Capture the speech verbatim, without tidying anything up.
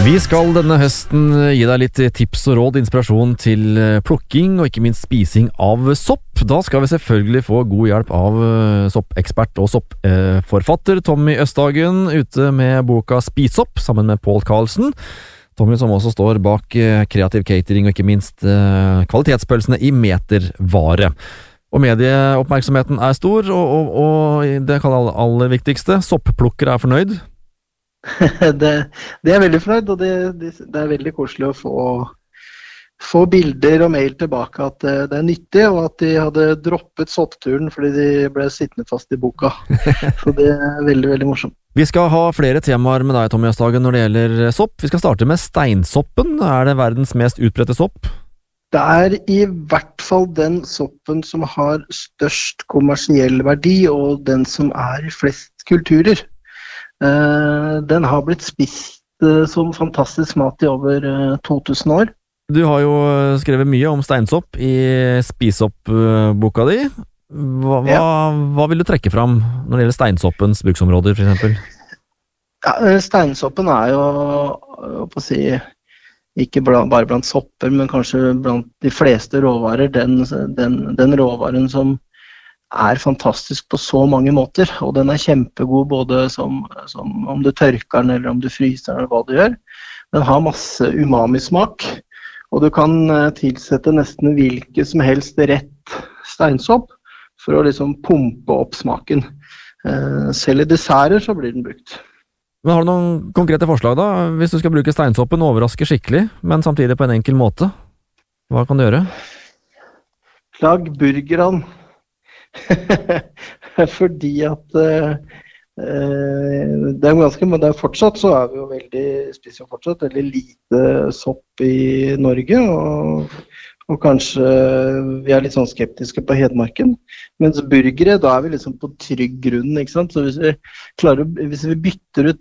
Vi skal denne høsten gi deg litt tips og råd, inspirasjon til plukking og ikke minst spising av sopp. Da skal vi selvfølgelig få god hjelp av soppekspert og soppforfatter Tommy Østhagen, ute med boka Spis-sopp sammen med Pål Karlsen. Tommy som også står bak kreativ catering og ikke minst kvalitetspølsene i metervare. Og medieoppmerksomheten er stor, og, og, og det kan aller, aller viktigste, sopplukkere er fornøyd. det, det er veldig fornøyd, og det, det, det er veldig koselig å få, få bilder og mail tilbake at det, det er nyttig, og at de hadde droppet soppturen fordi de ble sittende fast i boka. Så det er veldig, veldig morsomt. Vi skal ha flere temaer med deg, Tommy Østhagen, når det gjelder sopp. Vi skal starte med steinsoppen. Er det verdens mest utbredte sopp? Det er i hvert fall den soppen som har størst kommersiell verdi, og den som er i flest kulturer. Uh, den har blitt spist uh, som fantastisk mat i over uh, to tusen år. Du har jo skrevet mye om steinsopp i Spis-sopp-boka di. Hva, ja. hva, hva vil du trekke fram når det gjelder steinsoppens bruksområder, for eksempel? Ja, steinsoppen er jo, på å si, ikke blant, bare blant sopper, men kanskje blant de fleste råvarer, den, den, den råvaren som er fantastisk på så mange måter, og den er kjempegod både som, som om du tørker den eller om du fryser den eller hva du gjør. Den har masse umami-smak, og du kan tilsette nesten hvilke som helst rett steinsopp for å liksom pumpe opp smaken. Selv i desserter så blir den brukt. Men har du noen konkrete forslag da? Hvis du skal bruke steinsoppen, overraske skikkelig, men samtidig på en enkel måte. Hva kan du gjøre? Lag burgeren. Fordi at uh, det er ganske, men det er fortsatt så er vi jo veldig, spiser jo fortsatt veldig lite sopp i Norge, og, og kanskje vi er litt sånn skeptiske på Hedmarken, mens burgere, da er vi liksom på trygg grunn, ikke sant? Så hvis vi klarer, hvis vi bytter ut